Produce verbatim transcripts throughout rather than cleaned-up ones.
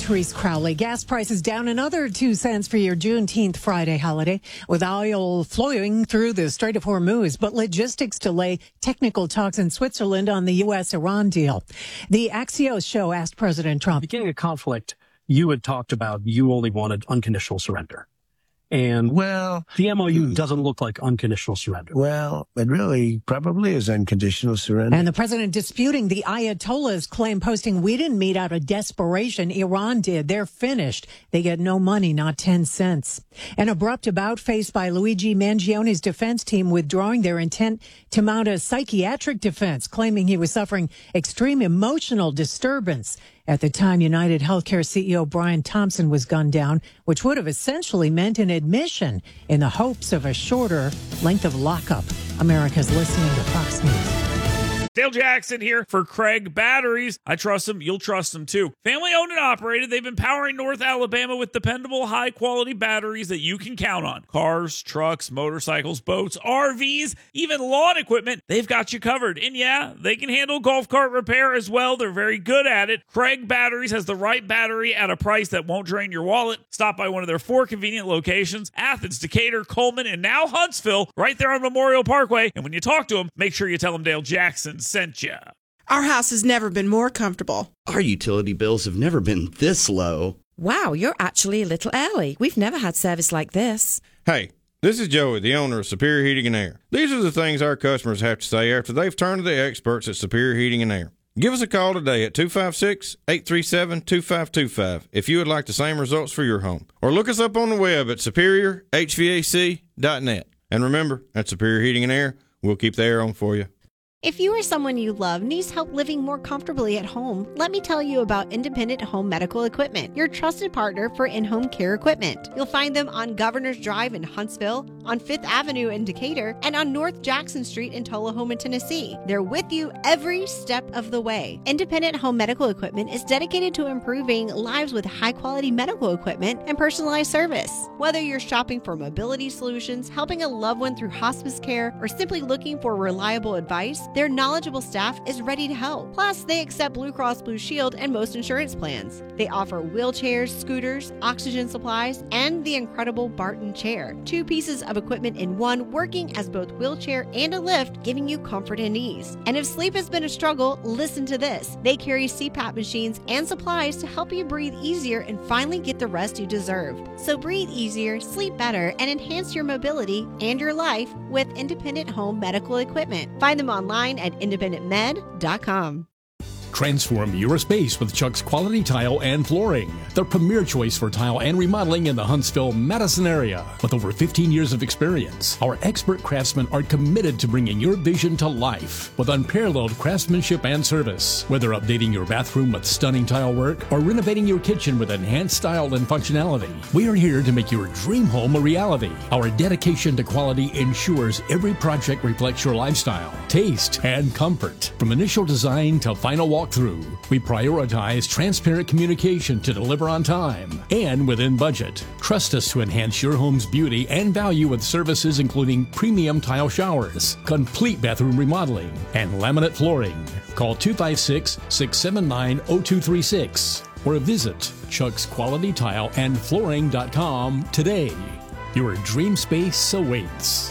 Therese Crowley. Gas prices down another two cents for your Juneteenth Friday holiday, with oil flowing through the Strait of Hormuz, but logistics delay technical talks in Switzerland on the U S Iran deal. The Axios show asked President Trump. Beginning a conflict, you had talked about you only wanted unconditional surrender. And well, the M O U doesn't look like unconditional surrender. Well, it really probably is unconditional surrender. And the president disputing the Ayatollah's claim, posting, "We didn't meet out of desperation. Iran did. They're finished. They get no money, not ten cents. An abrupt about faced by Luigi Mangione's defense team, withdrawing their intent to mount a psychiatric defense, claiming he was suffering extreme emotional disturbance. At the time, United Healthcare C E O Brian Thompson was gunned down, which would have essentially meant an admission in the hopes of a shorter length of lockup. America's listening to Fox News. Dale Jackson here for Craig Batteries. I trust them. You'll trust them too. Family owned and operated. They've been powering North Alabama with dependable, high quality batteries that you can count on. Cars, trucks, motorcycles, boats, R Vs, even lawn equipment. They've got you covered. And yeah, they can handle golf cart repair as well. They're very good at it. Craig Batteries has the right battery at a price that won't drain your wallet. Stop by one of their four convenient locations: Athens, Decatur, Coleman, and now Huntsville, right there on Memorial Parkway. And when you talk to them, make sure you tell them Dale Jackson sent you. Our house has never been more comfortable. Our utility bills have never been this low. Wow, you're actually a little early. We've never had service like this. Hey, this is Joey, the owner of Superior Heating and Air. These are the things our customers have to say after they've turned to the experts at Superior Heating and Air. Give us a call today at two five six, eight three seven, two five two five if you would like the same results for your home. Or look us up on the web at superior h v a c dot net. And remember, at Superior Heating and Air, we'll keep the air on for you. If you or someone you love needs help living more comfortably at home, let me tell you about Independent Home Medical Equipment, your trusted partner for in-home care equipment. You'll find them on Governor's Drive in Huntsville, on Fifth Avenue in Decatur, and on North Jackson Street in Tullahoma, Tennessee. They're with you every step of the way. Independent Home Medical Equipment is dedicated to improving lives with high-quality medical equipment and personalized service. Whether you're shopping for mobility solutions, helping a loved one through hospice care, or simply looking for reliable advice, their knowledgeable staff is ready to help. Plus, they accept Blue Cross Blue Shield and most insurance plans. They offer wheelchairs, scooters, oxygen supplies, and the incredible Barton chair. Two pieces of equipment in one, working as both wheelchair and a lift, giving you comfort and ease. And if sleep has been a struggle, listen to this. They carry C PAP machines and supplies to help you breathe easier and finally get the rest you deserve. So breathe easier, sleep better, and enhance your mobility and your life with Independent Home Medical Equipment. Find them online at independent med dot com. Transform your space with Chuck's Quality Tile and Flooring, the premier choice for tile and remodeling in the Huntsville-Madison area. With over fifteen years of experience, our expert craftsmen are committed to bringing your vision to life with unparalleled craftsmanship and service. Whether updating your bathroom with stunning tile work or renovating your kitchen with enhanced style and functionality, we are here to make your dream home a reality. Our dedication to quality ensures every project reflects your lifestyle, taste, and comfort. From initial design to final walk through, we prioritize transparent communication to deliver on time and within budget. Trust us to enhance your home's beauty and value with services including premium tile showers, complete bathroom remodeling, and laminate flooring. Call two five six, six seven nine, zero two three six or visit chucks quality tile and flooring dot com today. Your dream space awaits.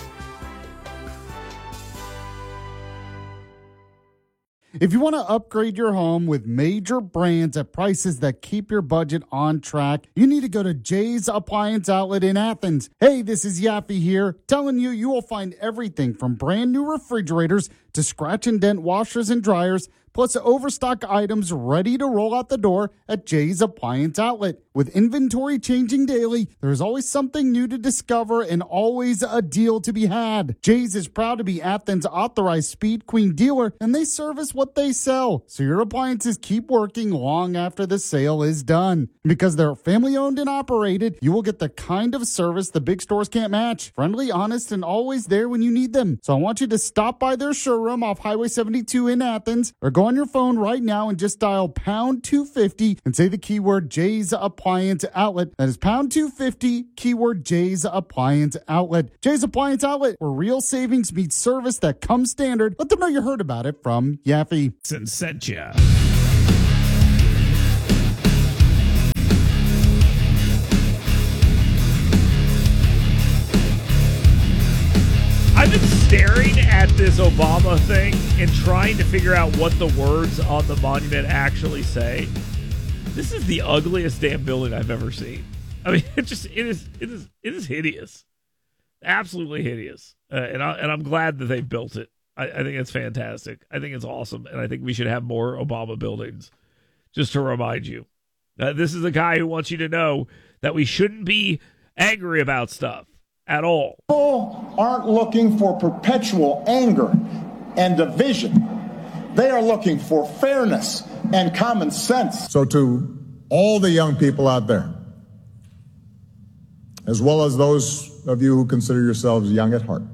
If you want to upgrade your home with major brands at prices that keep your budget on track, you need to go to Jay's Appliance Outlet in Athens. Hey, this is Yaffe here, telling you you will find everything from brand new refrigerators to scratch and dent washers and dryers, plus overstock items ready to roll out the door at Jay's Appliance Outlet. With inventory changing daily, there's always something new to discover and always a deal to be had. Jay's is proud to be Athens' authorized Speed Queen dealer, and they service what they sell, so your appliances keep working long after the sale is done. Because they're family-owned and operated, you will get the kind of service the big stores can't match. Friendly, honest, and always there when you need them. So I want you to stop by their showroom off Highway seventy-two in Athens, or go on your phone right now and just dial pound two fifty and say the keyword Jay's Appliance Outlet. That is pound two fifty, keyword Jay's Appliance Outlet. Jay's Appliance Outlet, where real savings meets service that comes standard. Let them know you heard about it from Yaffe. Sent ya. this Obama thing and trying to figure out what the words on the monument actually say, this is the ugliest damn building I've ever seen. I mean, it just it is it is it is hideous, absolutely hideous. Uh, and I, and I'm glad that they built it. I, I think it's fantastic. I think it's awesome, and I think we should have more Obama buildings. Just to remind you, uh, this is a guy who wants you to know that we shouldn't be angry about stuff at all. People aren't looking for perpetual anger and division. They are looking for fairness and common sense. So to all the young people out there, as well as those of you who consider yourselves young at heart,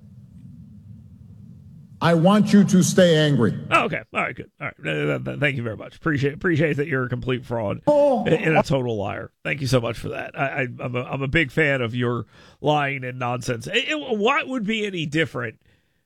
I want you to stay angry. Oh, okay. All right, good. All right. Uh, th- thank you very much. Appreciate appreciate that you're a complete fraud and a total liar. Thank you so much for that. I, I, I'm, a, I'm a big fan of your lying and nonsense. It, it, what would be any different?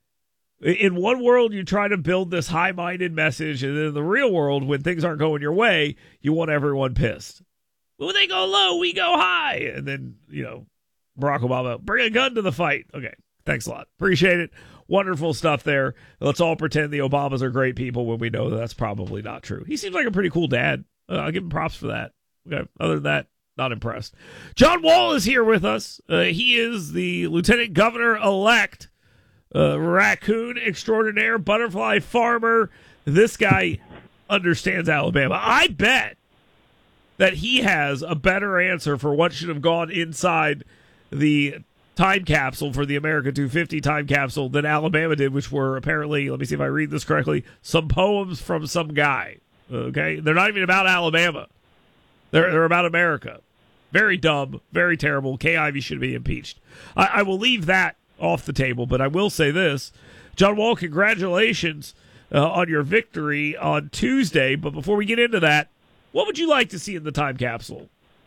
In one world, you try to build this high-minded message, and in the real world, when things aren't going your way, you want everyone pissed. When they go low, we go high. And then, you know, Barack Obama, bring a gun to the fight. Okay, thanks a lot. Appreciate it. Wonderful stuff there. Let's all pretend the Obamas are great people when we know that that's probably not true. He seems like a pretty cool dad. Uh, I'll give him props for that. Okay. Other than that, not impressed. John Wall is here with us. Uh, he is the Lieutenant Governor-elect, uh, raccoon extraordinaire, butterfly farmer. This guy understands Alabama. I bet that he has a better answer for what should have gone inside the time capsule for the America two fifty time capsule than Alabama did, which were apparently, let me see if I read this correctly, some poems from some guy. Okay? They're not even about Alabama. They're, they're about America. Very dumb, very terrible. Kay Ivey should be impeached. I, I will leave that off the table, but I will say this. John Wall, congratulations uh, on your victory on Tuesday. But before we get into that, what would you like to see in the time capsule?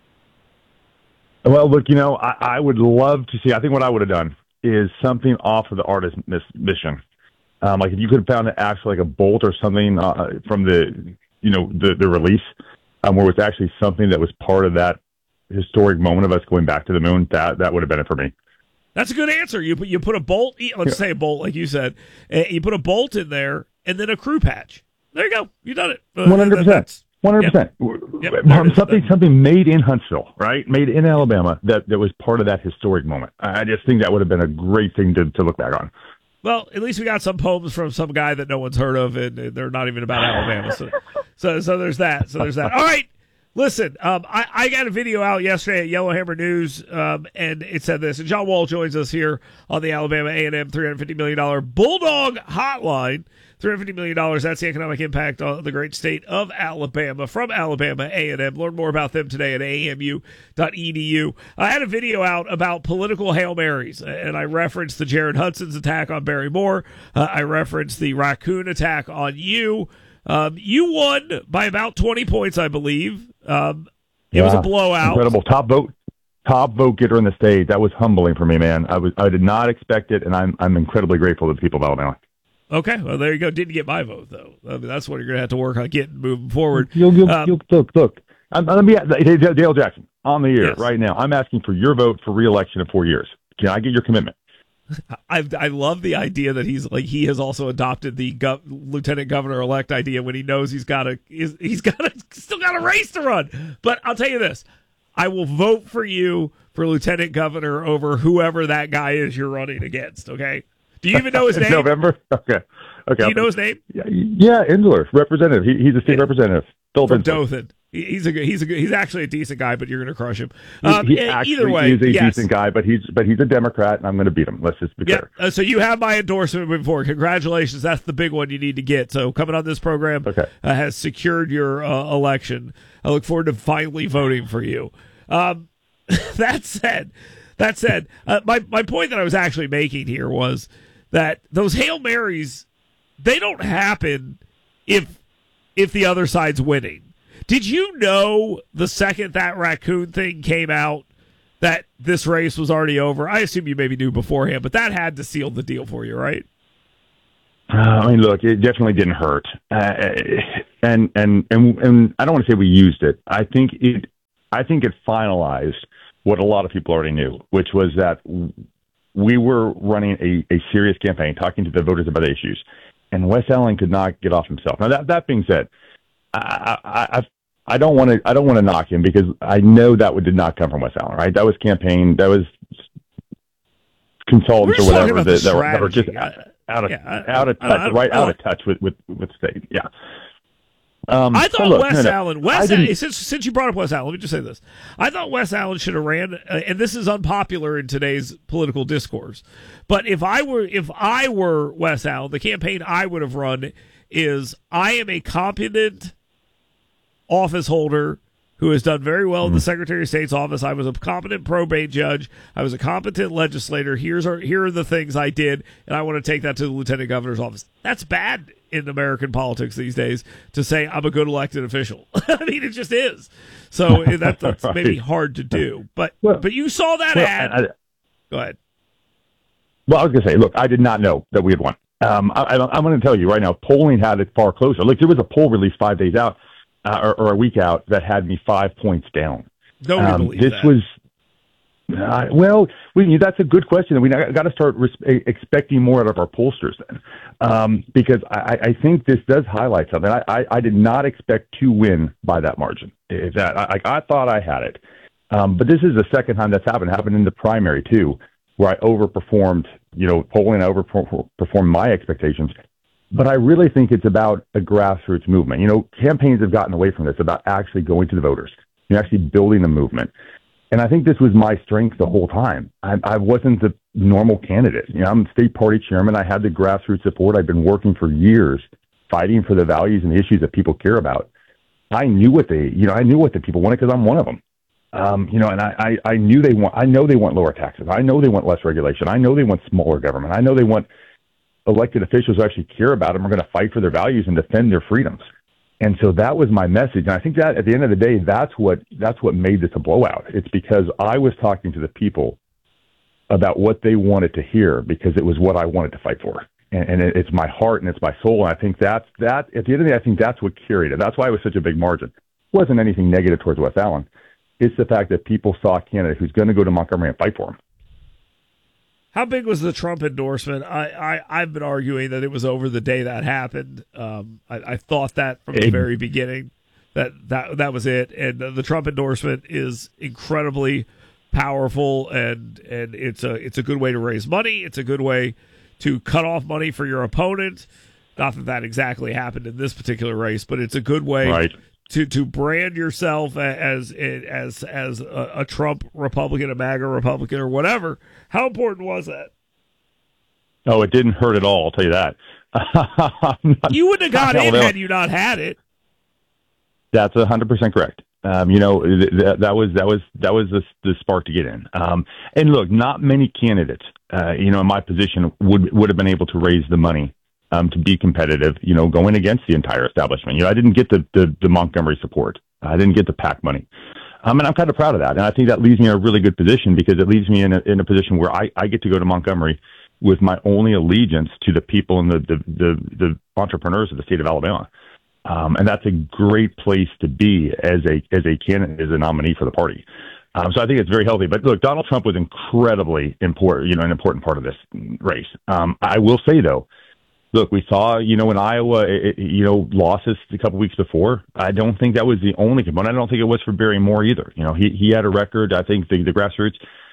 Well, look, you know, I, I would love to see, I think what I would have done is something off of the artist miss, mission. Um, like if you could have found actually like a bolt or something uh, from the, you know, the, the release um, where it was actually something that was part of that historic moment of us going back to the moon, that, that would have been it for me. That's a good answer. You put, you put a bolt, let's yeah. say a bolt, like you said, you put a bolt in there and then a crew patch. There you go. You done it. Uh, one hundred percent. one hundred percent. Yep. Um, something something made in Huntsville, right? Made in Alabama that, that was part of that historic moment. I just think that would have been a great thing to, to look back on. Well, at least we got some poems from some guy that no one's heard of, and they're not even about Alabama. So, so, so there's that. So there's that. All right. Listen, um, I, I got a video out yesterday at Yellowhammer News, um, and it said this. And John Wall joins us here on the Alabama A and M three hundred fifty million dollars Bulldog Hotline. three hundred fifty million dollars, that's the economic impact on the great state of Alabama. From Alabama A and M. Learn more about them today at A M U dot E D U. I had a video out about political Hail Marys, and I referenced the Jared Hudson's attack on Barry Moore. Uh, I referenced the raccoon attack on you. Um, you won by about twenty points, I believe. Um, it yeah, was a blowout. Incredible. Top vote. Top vote getter in the state. That was humbling for me, man. I was I did not expect it, and I'm I'm incredibly grateful to the people of Alabama. Okay, well, there you go. Didn't get my vote, though. I mean, that's what you're going to have to work on getting moving forward. You'll, you'll, um, you'll, look, look. I'm, let me, Dale Jackson, on the air yes. right now. I'm asking for your vote for re-election in four years. Can I get your commitment? I I love the idea that he's like he has also adopted the gov- lieutenant governor elect idea when he knows he's got a he's, he's got a, still got a race to run. But I'll tell you this: I will vote for you for lieutenant governor over whoever that guy is you're running against. Okay. Do you even know his name? November? Okay. Okay. Do you know his name? Yeah, yeah Endler, representative. He, he's a state yeah. representative. From Dothan. He, he's a he's a he's actually a decent guy, but you're going to crush him. Um, he, he actually either way, he's a yes. decent guy, but he's but he's a Democrat, and I'm going to beat him. Let's just be yeah. clear. Uh, so you have my endorsement moving forward. Congratulations. That's the big one you need to get. So coming on this program okay. uh, has secured your uh, election. I look forward to finally voting for you. Um, that said, that said, uh, my my point that I was actually making here was that those Hail Marys, they don't happen if if the other side's winning. Did you know the second that raccoon thing came out that this race was already over? I assume you maybe knew beforehand, but that had to seal the deal for you, right? Uh, I mean, look, it definitely didn't hurt, uh, and and and and I don't want to say we used it. I think it, I think it finalized what a lot of people already knew, which was that we were running a, a serious campaign, talking to the voters about the issues, and Wes Allen could not get off himself. Now, that that being said, I I, I don't want to I don't want to knock him because I know that would, did not come from Wes Allen, right? That was campaign, that was consultants or whatever that, that, were, that were just out, out of yeah, out of touch, right out of touch with with with state. Yeah. Um, I thought so look, Wes no, no, Allen. Wes, since since you brought up Wes Allen, let me just say this: I thought Wes Allen should have ran, uh, and this is unpopular in today's political discourse. But if I were if I were Wes Allen, the campaign I would have run is: I am a competent office holder who has done very well mm-hmm. in the Secretary of State's office. I was a competent probate judge. I was a competent legislator. Here's our, here are the things I did, and I want to take that to the lieutenant governor's office. That's bad in American politics these days to say I'm a good elected official. I mean, it just is. So that, that's right. maybe hard to do. But well, but you saw that well, ad. I, Go ahead. Well, I was going to say, look, I did not know that we had won. Um, I, I, I'm going to tell you right now, polling had it far closer. Like there was a poll released five days out. Uh, or, or a week out that had me five points down. Nobody um, believes this that. was uh, well. We, that's a good question. We got to start res- expecting more out of our pollsters then, um, because I, I think this does highlight something. I, I, I did not expect to win by that margin. If that I, I thought I had it, um, but this is the second time that's happened. It happened in the primary too, where I overperformed. You know, polling I overperformed my expectations. But I really think it's about a grassroots movement. You know, campaigns have gotten away from this, about actually going to the voters, you know, actually building a movement. And I think this was my strength the whole time. I, I wasn't the normal candidate. You know, I'm state party chairman. I had the grassroots support. I've been working for years, fighting for the values and the issues that people care about. I knew what they, you know, I knew what the people wanted because I'm one of them. Um, you know, and I, I, I knew they want, I know they want lower taxes. I know they want less regulation. I know they want smaller government. I know they want elected officials who actually care about them are going to fight for their values and defend their freedoms. And so that was my message. And I think that at the end of the day, that's what, that's what made this a blowout. It's because I was talking to the people about what they wanted to hear because it was what I wanted to fight for. And, and it, it's my heart and it's my soul. And I think that's, that at the end of the day, I think that's what carried it. That's why it was such a big margin. It wasn't anything negative towards Wes Allen. It's the fact that people saw a candidate who's going to go to Montgomery and fight for him. How big was the Trump endorsement? I, I, I've been arguing that it was over the day that happened. Um, I, I thought that from the very beginning, that, that that was it. And the Trump endorsement is incredibly powerful, and and it's a it's a good way to raise money. It's a good way to cut off money for your opponent. Not that that exactly happened in this particular race, but it's a good way right. to to brand yourself as as as a, a Trump Republican, a MAGA Republican, or whatever. How important was that? Oh, it didn't hurt at all. I'll tell you that. not, you wouldn't have got in had you not had it. That's a hundred percent correct. Um, you know, th- that was that was that was the, the spark to get in. Um, and look, not many candidates, uh, you know, in my position would would have been able to raise the money um, to be competitive. You know, going against the entire establishment. You know, I didn't get the the, the Montgomery support. I didn't get the PAC money. Um, and I'm kind of proud of that. And I think that leaves me in a really good position because it leaves me in a, in a position where I, I get to go to Montgomery with my only allegiance to the people and the, the, the, the entrepreneurs of the state of Alabama. Um, and that's a great place to be as a, as a candidate, as a nominee for the party. Um, so I think it's very healthy. But look, Donald Trump was incredibly important, you know, an important part of this race. Um, I will say though, look, we saw, you know, in Iowa, it, you know, losses a couple weeks before. I don't think that was the only component. I don't think it was for Barry Moore either. You know, he he had a record. I think the, the grassroots.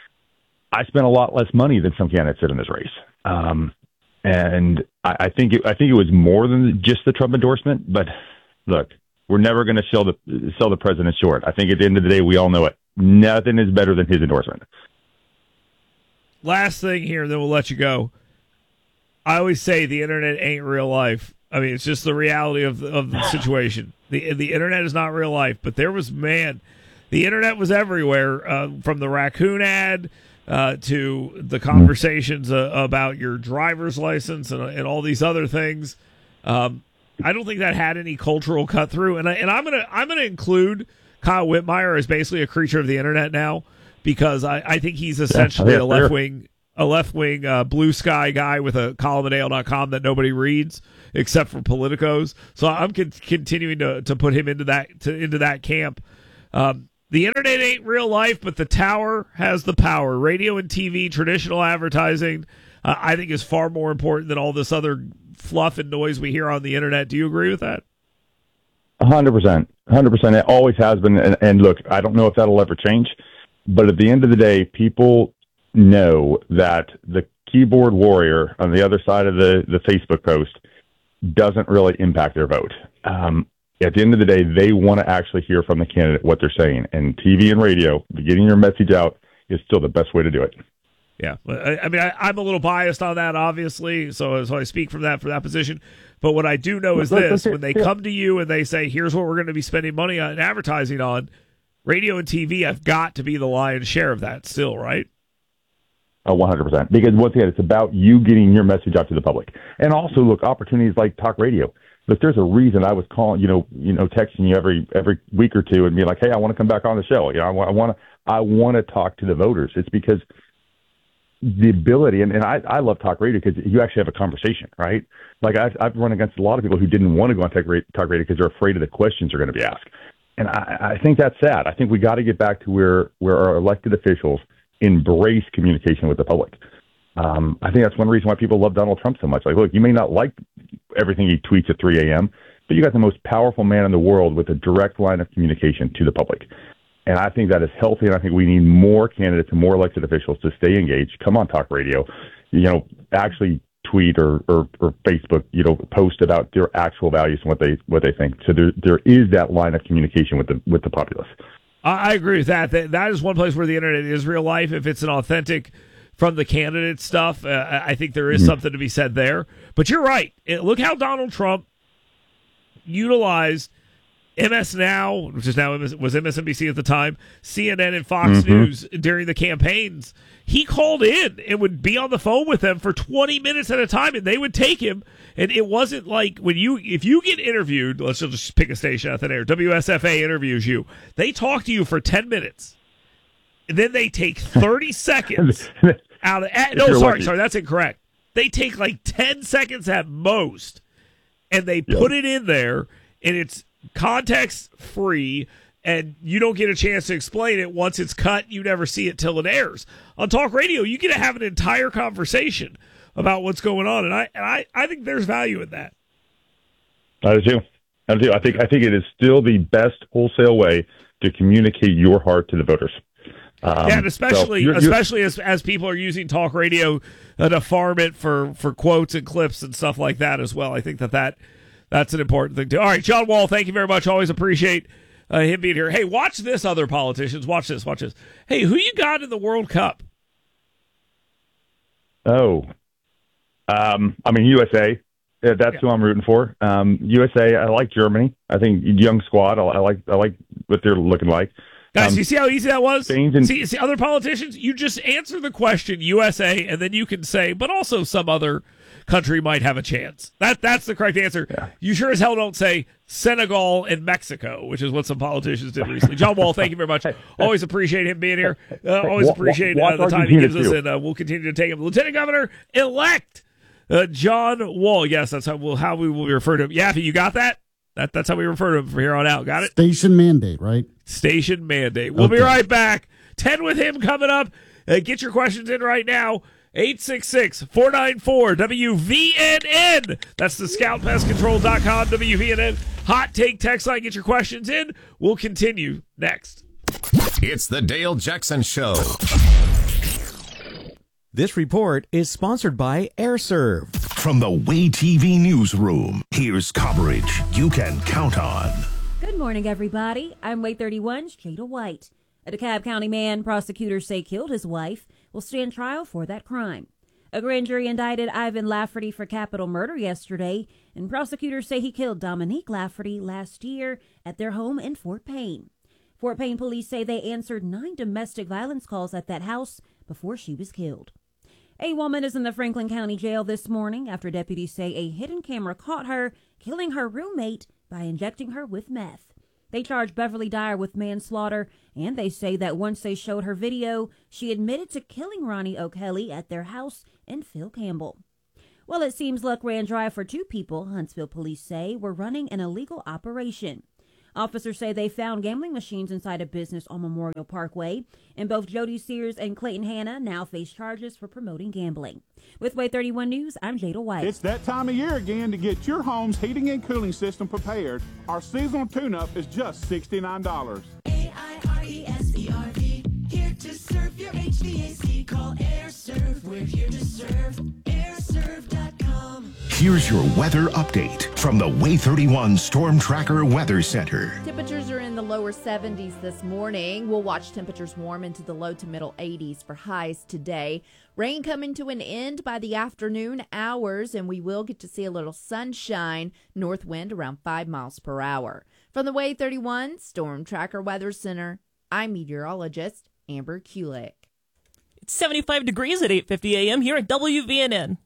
I spent a lot less money than some candidates did in this race, um, and I, I think it, I think it was more than just the Trump endorsement. But look, we're never going to sell the sell the president short. I think at the end of the day, we all know it. Nothing is better than his endorsement. Last thing here, then we'll let you go. I always say the internet ain't real life. I mean, it's just the reality of the, of the situation. The the internet is not real life, but there was, man, the internet was everywhere, uh, from the raccoon ad uh, to the conversations uh, about your driver's license and, and all these other things. Um, I don't think that had any cultural cut through, and I, and I'm gonna I'm gonna include Kyle Whitmire as basically a creature of the internet now because I, I think he's essentially yeah, a left wing. A left-wing uh, blue sky guy with a column at A O dot com that nobody reads except for politicos. So I'm con- continuing to, to put him into that to, into that camp. Um, The internet ain't real life, but the tower has the power. Radio and T V, traditional advertising, uh, I think is far more important than all this other fluff and noise we hear on the internet. Do you agree with that? one hundred percent. one hundred percent. It always has been. And, and look, I don't know if that'll ever change, but at the end of the day, people know that the keyboard warrior on the other side of the, the Facebook post doesn't really impact their vote. Um, at the end of the day, they want to actually hear from the candidate what they're saying. And T V and radio, getting your message out is still the best way to do it. Yeah. I, I mean, I, I'm a little biased on that, obviously, so, so I speak from that, for that position. But what I do know is this: when they come to you and they say, here's what we're going to be spending money on advertising on, radio and T V have got to be the lion's share of that still, right? Oh, one hundred percent. Because once again, it's about you getting your message out to the public. And also, look, opportunities like talk radio. Look, there's a reason I was calling, you know, you know, texting you every every week or two and being like, hey, I want to come back on the show. You know, I want, I want to, I want to talk to the voters. It's because the ability, and, and I, I love talk radio because you actually have a conversation, right? Like I've, I've run against a lot of people who didn't want to go on talk radio, talk radio because they're afraid of the questions they're going to be asked. And I, I think that's sad. I think we got to get back to where, where our elected officials embrace communication with the public. Um, I think that's one reason why people love Donald Trump so much. Like, look, you may not like everything he tweets at three a.m., but you got the most powerful man in the world with a direct line of communication to the public. And I think that is healthy, and I think we need more candidates and more elected officials to stay engaged, come on talk radio, you know, actually tweet or, or, or Facebook, you know, post about their actual values and what they what they think. So there there is that line of communication with the with the populace. I agree with that. That that is one place where the internet is real life. If it's an authentic from the candidate stuff, uh, I think there is mm-hmm. something to be said there. But you're right. Look how Donald Trump utilized M S Now, which is now was M S N B C at the time, C N N and Fox mm-hmm. News during the campaigns. He called in and would be on the phone with them for twenty minutes at a time, and they would take him. And it wasn't like when you, if you get interviewed, let's just pick a station out there, W S F A interviews you, they talk to you for ten minutes. And then they take thirty seconds out of, no, sorry, lucky. sorry, that's incorrect. They take like ten seconds at most, and they yep. put it in there, and it's context free, and you don't get a chance to explain it. Once it's cut, you never see it till it airs. On talk radio, you get to have an entire conversation about what's going on, and I and I, I think there's value in that. I do too. I do. I think I think it is still the best wholesale way to communicate your heart to the voters. Um, yeah, and especially so you're, you're, especially as as people are using talk radio uh, to farm it for, for quotes and clips and stuff like that as well. I think that, that that's an important thing too. All right, John Wall, thank you very much. Always appreciate uh, him being here. Hey, watch this, other politicians. Watch this, watch this. Hey, who you got in the World Cup? Oh, um, I mean, U S A. Yeah, that's yeah. who I'm rooting for. Um, U S A, I like Germany. I think young squad. I, I like I like what they're looking like. Guys, um, you see how easy that was? And- see, see, other politicians, you just answer the question, U S A, and then you can say, but also some other country might have a chance. That That's the correct answer. Yeah. You sure as hell don't say Senegal and Mexico, which is what some politicians did recently. John Wall, thank you very much. Always appreciate him being here. Uh, always appreciate uh, the time he gives us, and uh, we'll continue to take him. Lieutenant Governor-elect uh, John Wall. Yes, that's how, we'll, how we will refer to him. Yaffee, you got that? That, that's how we refer to him from here on out. Got it? Station mandate, right? Station mandate. We'll okay. be right back. ten with him coming up. Uh, get your questions in right now. eight six six, four nine four, W V N N. That's the scout pest control dot com, W V N N. Hot Take text line. Get your questions in. We'll continue next. It's the Dale Jackson Show. This report is sponsored by AirServe. From the Way T V newsroom, here's coverage you can count on. Good morning, everybody. I'm Way thirty-one's Jada White. A DeKalb County man prosecutors say killed his wife will stand trial for that crime. A grand jury indicted Ivan Lafferty for capital murder yesterday, and prosecutors say he killed Dominique Lafferty last year at their home in Fort Payne. Fort Payne police say they answered nine domestic violence calls at that house before she was killed. A woman is in the Franklin County Jail this morning after deputies say a hidden camera caught her killing her roommate by injecting her with meth. They charge Beverly Dyer with manslaughter, and they say that once they showed her video, she admitted to killing Ronnie O'Kelly at their house in Phil Campbell. Well, it seems luck ran dry for two people, Huntsville police say, were running an illegal operation. Officers say they found gambling machines inside a business on Memorial Parkway, and both Jody Sears and Clayton Hanna now face charges for promoting gambling. With Way thirty-one News, I'm Jada White. It's that time of year again to get your home's heating and cooling system prepared. Our seasonal tune-up is just sixty-nine dollars. A I R E S E R V, here to serve your H V A C. Call AirServe, we're here to serve. air serve dot com. Here's your weather update from the Way thirty-one Storm Tracker Weather Center. Temperatures are in the lower seventies this morning. We'll watch temperatures warm into the low to middle eighties for highs today. Rain coming to an end by the afternoon hours, and we will get to see a little sunshine. North wind around five miles per hour. From the Way thirty-one Storm Tracker Weather Center, I'm meteorologist Amber Kulik. It's seventy-five degrees at eight fifty a.m. here at W V N N.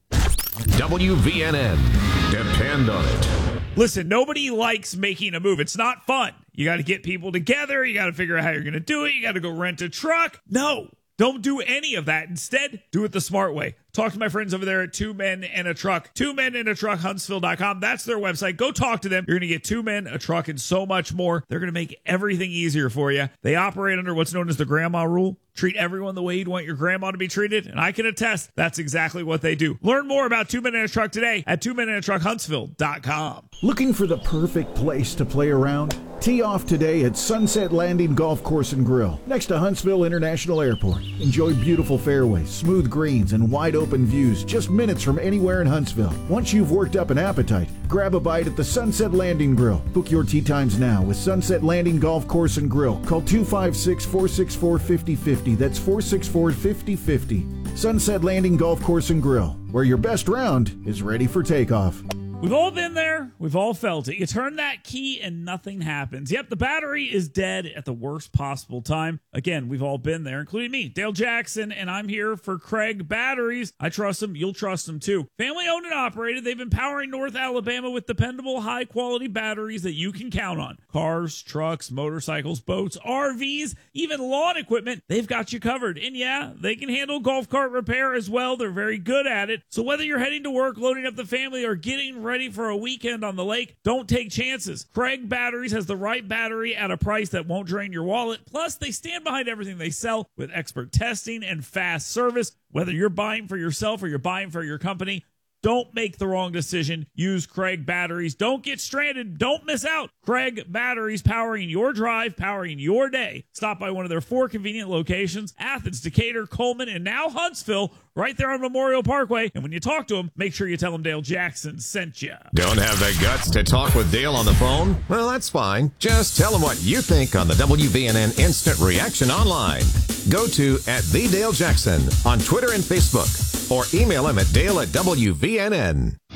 W V N N. Depend on it. Listen, nobody likes making a move. It's not fun. You got to get people together. You got to figure out how you're going to do it. You got to go rent a truck. No, don't do any of that. Instead, do it the smart way. Talk to my friends over there at Two Men and a Truck. Two Men and a Truck Huntsville dot com. That's their website. Go talk to them. You're going to get two men, a truck, and so much more. They're going to make everything easier for you. They operate under what's known as the grandma rule. Treat everyone the way you'd want your grandma to be treated. And I can attest that's exactly what they do. Learn more about Two Men and a Truck today at Two Men and a Truck Huntsville dot com. Looking for the perfect place to play around? Tee off today at Sunset Landing Golf Course and Grill, next to Huntsville International Airport. Enjoy beautiful fairways, smooth greens, and wide open views just minutes from anywhere in Huntsville. Once you've worked up an appetite, grab a bite at the Sunset Landing Grill. Book your tee times now with Sunset Landing Golf Course and Grill. Call two five six, four six four, five oh five oh. That's four six four, five oh five oh. Sunset Landing Golf Course and Grill, where your best round is ready for takeoff. We've all been there. We've all felt it. You turn that key and nothing happens. Yep, the battery is dead at the worst possible time. Again, we've all been there, including me, Dale Jackson, and I'm here for Craig Batteries. I trust them. You'll trust them too. Family owned and operated. They've been powering North Alabama with dependable, high-quality batteries that you can count on. Cars, trucks, motorcycles, boats, R Vs, even lawn equipment. They've got you covered. And yeah, they can handle golf cart repair as well. They're very good at it. So whether you're heading to work, loading up the family, or getting ready for a weekend on the lake, don't take chances. Craig Batteries has the right battery at a price that won't drain your wallet. Plus, they stand behind everything they sell with expert testing and fast service. Whether you're buying for yourself or you're buying for your company, don't make the wrong decision. Use Craig Batteries. Don't get stranded. Don't miss out. Craig Batteries, powering your drive, powering your day. Stop by one of their four convenient locations: Athens, Decatur, Coleman, and now Huntsville, right there on Memorial Parkway. And when you talk to them, make sure you tell them Dale Jackson sent you. Don't have the guts to talk with Dale on the phone? Well, that's fine. Just tell him what you think on the W V N N Instant Reaction online. Go to at the Dale Jackson on Twitter and Facebook, or email him at Dale at W V N N.